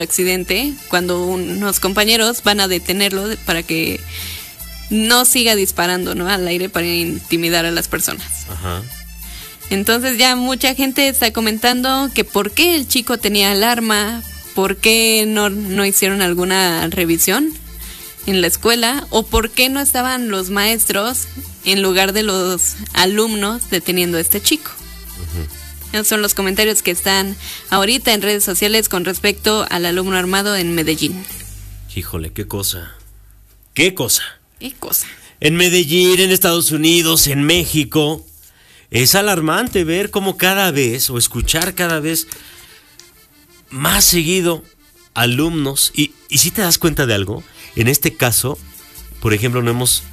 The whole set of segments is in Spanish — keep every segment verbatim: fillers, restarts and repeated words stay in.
accidente cuando unos compañeros van a detenerlo para que no siga disparando, ¿no?, al aire para intimidar a las personas. Ajá. Entonces ya mucha gente está comentando que por qué el chico tenía alarma, por qué no, no hicieron alguna revisión en la escuela, o por qué no estaban los maestros en lugar de los alumnos deteniendo a este chico. Uh-huh. Esos son los comentarios que están ahorita en redes sociales con respecto al alumno armado en Medellín. Híjole, qué cosa. ¿Qué cosa? ¿Qué cosa? En Medellín, en Estados Unidos, en México, es alarmante ver cómo cada vez, o escuchar cada vez más seguido alumnos, y, y si te das cuenta de algo, en este caso, por ejemplo, no hemos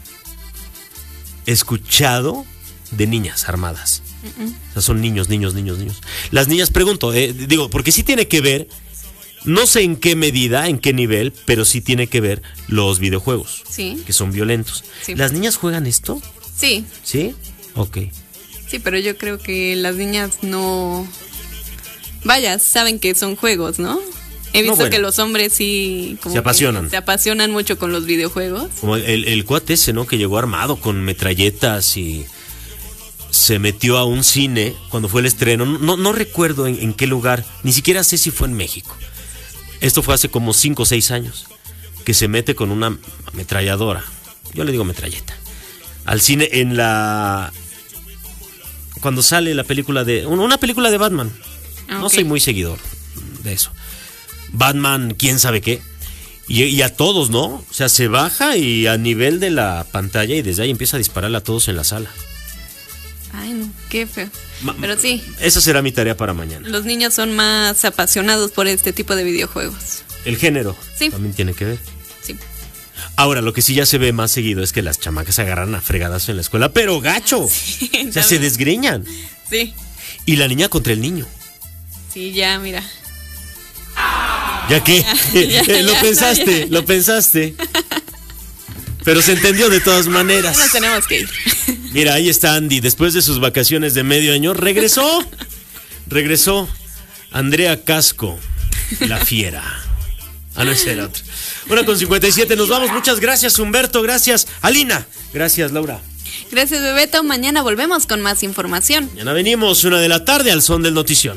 escuchado de niñas armadas. Uh-uh. O sea, son niños, niños, niños, niños. Las niñas, pregunto, eh, digo, porque sí tiene que ver, no sé en qué medida, en qué nivel, pero sí tiene que ver los videojuegos, sí, que son violentos. Sí. ¿Las niñas juegan esto? Sí. ¿Sí? Ok. Sí, pero yo creo que las niñas no... Vaya, saben que son juegos, ¿no? He visto no, bueno. que los hombres sí... Como se apasionan. Se apasionan mucho con los videojuegos. Como el, el cuate ese, ¿no? Que llegó armado con metralletas y se metió a un cine cuando fue el estreno. No, no recuerdo en, en qué lugar, ni siquiera sé si fue en México. Esto fue hace como cinco o seis años. Que se mete con una ametralladora. Yo le digo metralleta. Al cine en la... Cuando sale la película de... Una película de Batman. Okay. No soy muy seguidor de eso. Batman, quién sabe qué. Y, y a todos, ¿no? O sea, se baja y a nivel de la pantalla y desde ahí empieza a dispararle a todos en la sala. Ay, no, qué feo. Ma- Pero sí. Esa será mi tarea para mañana. Los niños son más apasionados por este tipo de videojuegos. El género sí. también tiene que ver. Sí. Ahora, lo que sí ya se ve más seguido es que las chamacas se agarran a fregadas en la escuela, pero gacho. Sí, o sea, se desgreñan. Sí. Y la niña contra el niño. Sí, ya, mira. ¿Ya qué? Ya, ya, lo ya, pensaste, ya. lo pensaste. Pero se entendió de todas maneras. Ya nos tenemos que ir. Mira, ahí está Andy. Después de sus vacaciones de medio año, regresó. Regresó Andrea Casco, la fiera. Ah, no, ese era otro. Una con cincuenta y siete, nos vamos. Muchas gracias, Humberto. Gracias, Alina. Gracias, Laura. Gracias, Bebeto. Mañana volvemos con más información. Mañana venimos, una de la tarde, al son del notición.